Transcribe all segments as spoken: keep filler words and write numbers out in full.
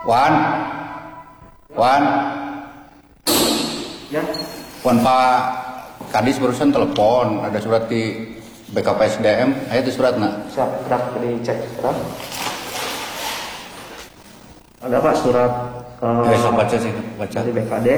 Wan, Wan, Ya, Wan Pak Kadis barusan telepon, ada surat di B K P S D M, ayo itu surat nak. siap, surat dicek surat. Ada Pak surat uh, Ya, saya baca sih, baca. dari B K D.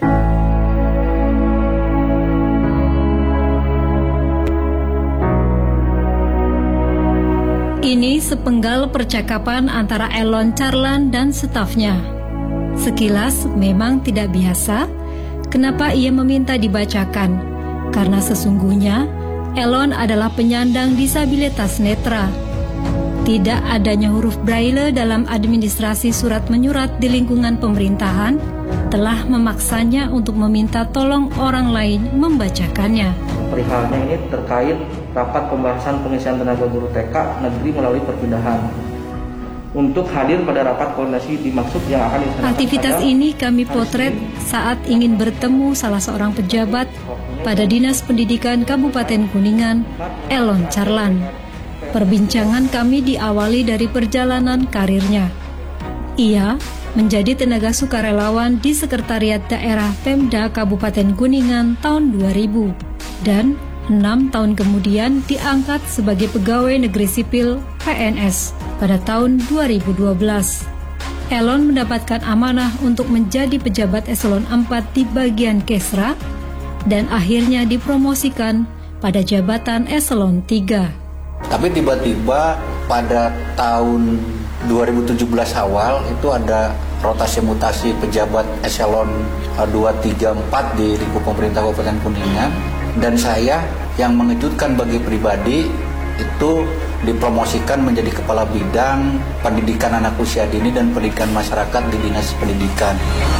Ini sepenggal percakapan antara Elon Charlan dan stafnya. Sekilas memang tidak biasa. Kenapa ia meminta dibacakan? Karena sesungguhnya Elon adalah penyandang disabilitas netra. Tidak adanya huruf braille dalam administrasi surat menyurat di lingkungan pemerintahan telah memaksanya untuk meminta tolong orang lain membacakannya. Perihalnya ini terkait rapat pembahasan pengisian tenaga guru T K negeri melalui perpindahan. Untuk hadir pada rapat koordinasi dimaksud yang akan dilaksanakan. Aktivitas ini kami potret saat ingin bertemu salah seorang pejabat pada Dinas Pendidikan Kabupaten Kuningan, Elon Charlan. Perbincangan kami diawali dari perjalanan karirnya. Ia menjadi tenaga sukarelawan di Sekretariat Daerah Pemda Kabupaten Kuningan tahun dua ribu dan enam tahun kemudian diangkat sebagai pegawai negeri sipil P N S pada tahun dua ribu dua belas. Elon mendapatkan amanah untuk menjadi pejabat eselon empat di bagian Kesra dan akhirnya dipromosikan pada jabatan eselon tiga. Tapi tiba-tiba pada tahun dua ribu tujuh belas awal itu ada rotasi mutasi pejabat eselon dua, tiga, empat di lingkup pemerintah Kabupaten Kuningan, dan saya yang mengejutkan bagi pribadi itu dipromosikan menjadi kepala bidang pendidikan anak usia dini dan pendidikan masyarakat di Dinas Pendidikan.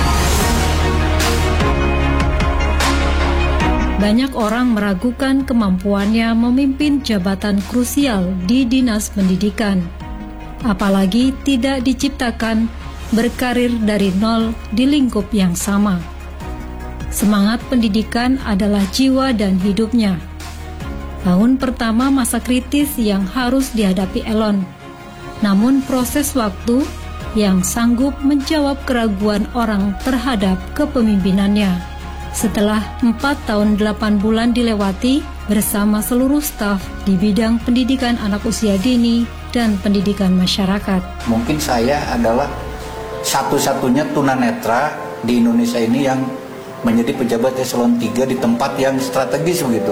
Banyak orang meragukan kemampuannya memimpin jabatan krusial di Dinas Pendidikan. Apalagi tidak diciptakan berkarir dari nol di lingkup yang sama. Semangat pendidikan adalah jiwa dan hidupnya. Tahun pertama masa kritis yang harus dihadapi Elon. Namun proses waktu yang sanggup menjawab keraguan orang terhadap kepemimpinannya. Setelah empat tahun delapan bulan dilewati bersama seluruh staf di bidang pendidikan anak usia dini dan pendidikan masyarakat. Mungkin saya adalah satu-satunya tunanetra di Indonesia ini yang menjadi pejabat eselon tiga di tempat yang strategis begitu.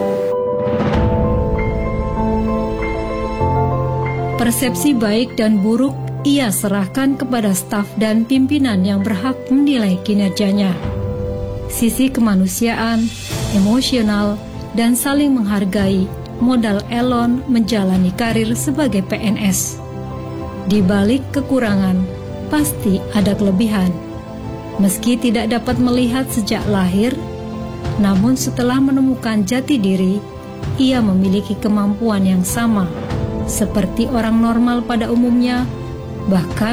Persepsi baik dan buruk ia serahkan kepada staf dan pimpinan yang berhak menilai kinerjanya. Sisi kemanusiaan, emosional, dan saling menghargai modal Elon menjalani karir sebagai P N S. Di balik kekurangan, pasti ada kelebihan. Meski tidak dapat melihat sejak lahir, namun setelah menemukan jati diri, ia memiliki kemampuan yang sama, seperti orang normal pada umumnya, bahkan